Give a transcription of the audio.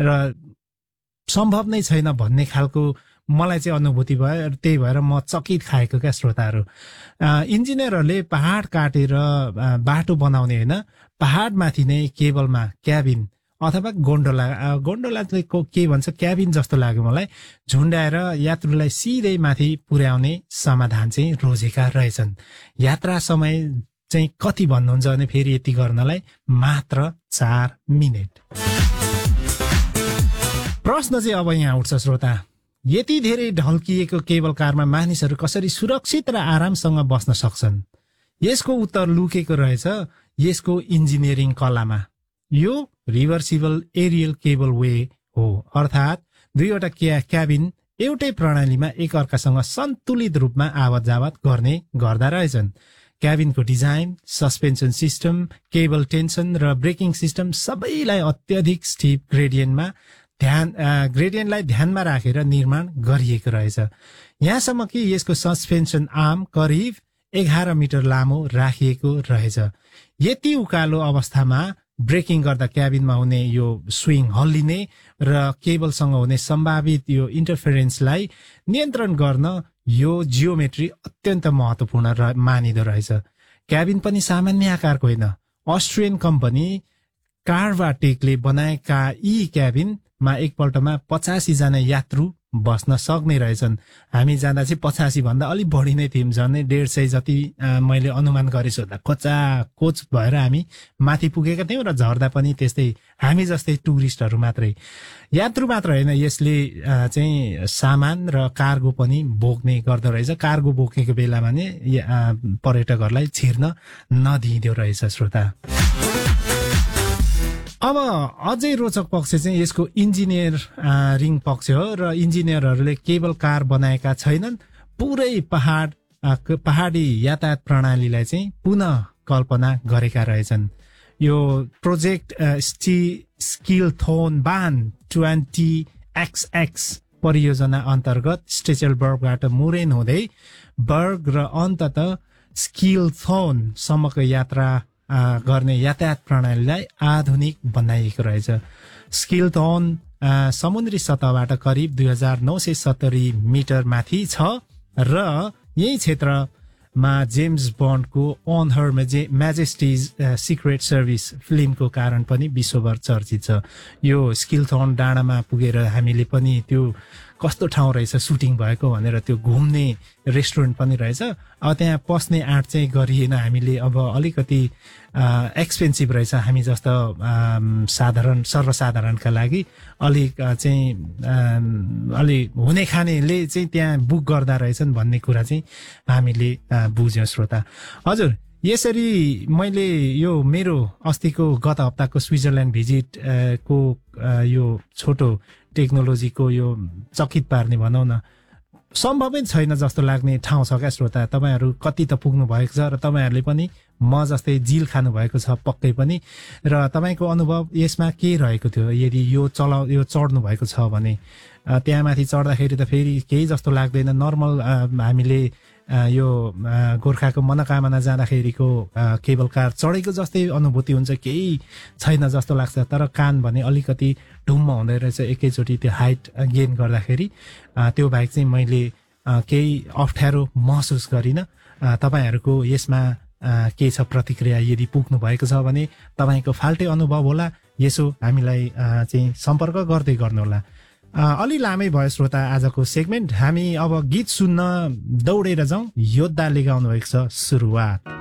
र सम्भव नै छैन भन्ने खालको मलाई चाहिँ अनुभूति भयो। त्यही भएर म चकित खाएको क्या श्रोताहरू। इन्जिनियरहरूले पहाड काटेर बाटो बनाउने होइन, पहाडमाथि नै केबलमा क्याबिन अथवा गोन्डोला चाहिँ के भन्छ, क्याबिन जस्तो लाग्यो मलाई, झुन्डाएर यात्रुलाई सिधै माथि पुर्याउने समाधान चाहिँ रोजेका रहेछन्। यात्रा समय चाहिँ कति भन्नुहुन्छ भने फेरि यति गर्नलाई मात्र 4 मिनेट। प्रश्न चाहिँ अब यहाँ उठ्छ श्रोता, यति धेरै ढल्किएको केबल कारमा मानिसहरू कसरी सुरक्षित र आरामसँग बस्न सक्छन्? यसको उत्तर लुकेको रहेछ यसको इन्जिनियरिङ कलामा। यो रिभर्सिबल एरियल केबल वे हो, अर्थात् दुईवटा क्याबिन एउटै प्रणालीमा एकअर्कासँग सन्तुलित रूपमा आवत जावत गर्दा रहेछन्। क्याबिनको design, suspension system, cable tension र ब्रेकिङ सिस्टम सबैलाई अत्यधिक स्टिप ग्रेडियन्टलाई ध्यानमा राखेर निर्माण गरिएको रहेछ। यहाँसम्म कि यसको सस्पेन्सन आर्म करिब 11 मिटर लामो राखिएको रहेछ। यति उकालो अवस्थामा ब्रेकिङ गर्दा क्याबिनमा हुने यो स्विङ हल्लिने र केबलसँग हुने सम्भावित यो इन्टरफेरेन्सलाई नियन्त्रण गर्न यो जियोमेट्री अत्यन्त महत्वपूर्ण मानिदो रहेछ। क्याबिन पनि सामान्य आकारको होइन। अस्ट्रियन कम्पनी कार्भाटेकले बनाएका यी क्याबिनमा एकपल्टमा 85 जना यात्रु बस्न सक्ने रहेछन्। हामी जाँदा चाहिँ 85 भन्दा अलिक बढी नै थियौँ, झन् 150 जति मैले अनुमान गरेछु। कोच भएर हामी माथि पुगेका थियौँ र झर्दा पनि त्यस्तै हामी जस्तै टुरिस्टहरू मात्रै। यात्रु मात्र होइन, यसले चाहिँ सामान र कार्गो पनि बोक्ने गर्दो रहेछ। कार्गो बोकेको बेलामा नै पर्यटकहरूलाई छिर्न नदिइदो रहेछ श्रोता। अब अझै रोचक पक्ष चाहिँ यसको इन्जिनियरिङ पक्ष हो र इन्जिनियरहरूले केबल कार बनाएका छैनन्, पुरै पहाडी यातायात प्रणालीलाई चाहिँ पुनः कल्पना गरेका रहेछन्। यो प्रोजेक्ट स्किलथोन बान 20XX परियोजना अन्तर्गत स्टेचलबर्गबाट मुरेन हुँदै बर्ग र अन्तत स्किलथोन सम्मको यात्रा गर्ने यातायात प्रणालीलाई आधुनिक बनाइएको रहेछ। स्किलथोन समुद्री सतहबाट करिब 2970 मिटर माथि छ र यही क्षेत्रमा James बन्डको on her म्याजेस्टिज secret service फिल्मको कारण पनि विश्वभर चर्चित छ। यो स्किलथोन डाँडामा पुगेर हामीले पनि त्यो कस्तो ठाउँ रहेछ सुटिङ भएको भनेर त्यो घुम्ने रेस्टुरेन्ट पनि रहेछ। अब त्यहाँ पस्ने आँट चाहिँ गरिएन हामीले, अब अलिकति एक्सपेन्सिभ रहेछ। हामी जस्तो सर्वसाधारणका लागि अलिक चाहिँ अलि हुने खानेले चाहिँ त्यहाँ बुक गर्दा रहेछन् भन्ने कुरा चाहिँ हामीले बुझ्यौँ श्रोता। हजुर, यसरी मैले यो मेरो अस्तिको गत हप्ताको स्विजरल्यान्ड भिजिट को यो छोटो टेक्नोलोजीको यो चकित पार्ने भनौँ न, सम्भवै छैन जस्तो लाग्ने ठाउँ छ क्या श्रोता। तपाईँहरू कति त पुग्नु भएको छ र तपाईँहरूले पनि म जस्तै जिल खानु भएको छ पक्कै पनि। र तपाईँको अनुभव यसमा के रहेको थियो? यदि यो चढ्नु भएको छ भने त्यहाँ माथि चढ्दाखेरि त फेरि केही जस्तो लाग्दैन। नर्मल हामीले यो गोर्खाको मनोकामना जाँदाखेरिको केबल कार चढेको जस्तै अनुभूति हुन्छ, केही छैन जस्तो लाग्छ। तर कान भने अलिकति ढुम्म हुँदै रहेछ एकैचोटि त्यो हाइट गेन गर्दाखेरि। त्यो बाहेक चाहिँ मैले केही अप्ठ्यारो महसुस गरिनँ। तपाईँहरूको यसमा के छ प्रतिक्रिया? यदि पुग्नु भएको छ भने तपाईँको फाल्टे अनुभव होला, यसो हामीलाई चाहिँ सम्पर्क गर्दै गर्नुहोला। अलि लामै भयो श्रोता आजको सेगमेन्ट। हामी अब गीत सुन्न दौडेर जाउँ। योद्धाले गाउनु भएको छ सुरुवात।